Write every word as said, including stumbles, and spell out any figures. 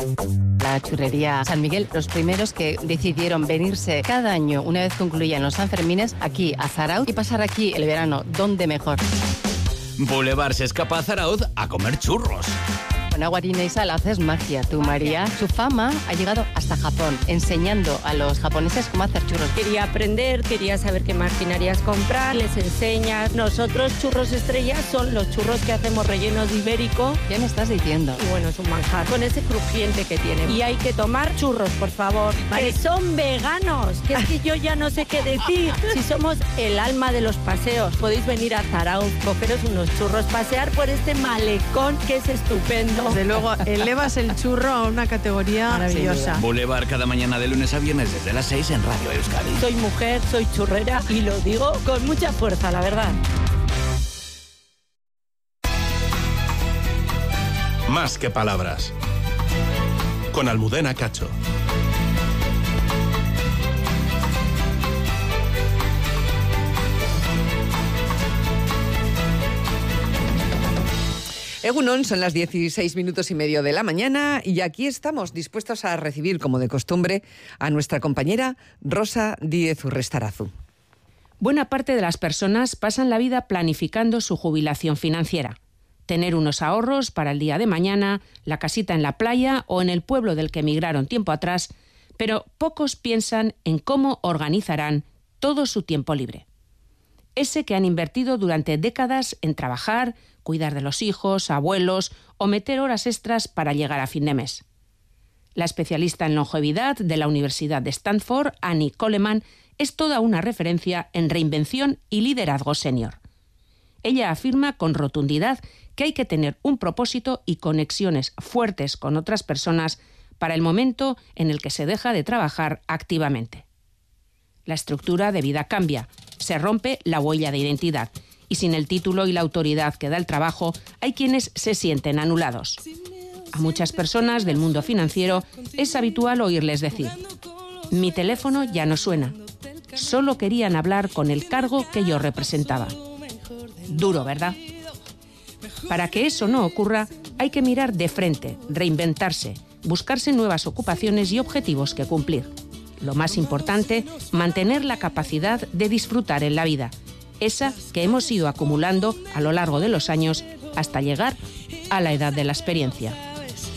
La churrería San Miguel, los primeros que decidieron venirse cada año, una vez concluían los Sanfermines, aquí a Zarautz y pasar aquí el verano, ¿dónde mejor? Boulevard se escapa a Zarautz a comer churros. Con agua, harina y sal haces magia, tú, María. Su fama ha llegado hasta Japón, enseñando a los japoneses cómo hacer churros. Quería aprender, quería saber qué maquinarias comprar, les enseñas. Nosotros, churros estrellas, son los churros que hacemos rellenos de ibérico. ¿Qué me estás diciendo? Y bueno, es un manjar, con ese crujiente que tiene. Y hay que tomar churros, por favor, que son veganos, que es que yo ya no sé qué decir. Si somos el alma de los paseos, podéis venir a Zarautz, cogeros unos churros, pasear por este malecón que es estupendo. Desde luego, elevas el churro a una categoría maravillosa. Boulevard cada mañana de lunes a viernes desde las seis en Radio Euskadi. Soy mujer, soy churrera y lo digo con mucha fuerza, la verdad. Más que palabras. Con Almudena Cacho. Egunon, son las dieciséis minutos y medio de la mañana y aquí estamos dispuestos a recibir, como de costumbre, a nuestra compañera Rosa Díez Urrestarazu. Buena parte de las personas pasan la vida planificando su jubilación financiera. Tener unos ahorros para el día de mañana, la casita en la playa o en el pueblo del que emigraron tiempo atrás, pero pocos piensan en cómo organizarán todo su tiempo libre. Ese que han invertido durante décadas en trabajar, cuidar de los hijos, abuelos o meter horas extras para llegar a fin de mes. La especialista en longevidad de la Universidad de Stanford, Annie Coleman, es toda una referencia en reinvención y liderazgo senior. Ella afirma con rotundidad que hay que tener un propósito y conexiones fuertes con otras personas para el momento en el que se deja de trabajar activamente. La estructura de vida cambia, se rompe la huella de identidad y sin el título y la autoridad que da el trabajo, hay quienes se sienten anulados. A muchas personas del mundo financiero es habitual oírles decir: mi teléfono ya no suena, solo querían hablar con el cargo que yo representaba. Duro, ¿verdad? Para que eso no ocurra, hay que mirar de frente, reinventarse, buscarse nuevas ocupaciones y objetivos que cumplir. Lo más importante, mantener la capacidad de disfrutar en la vida, esa que hemos ido acumulando a lo largo de los años hasta llegar a la edad de la experiencia.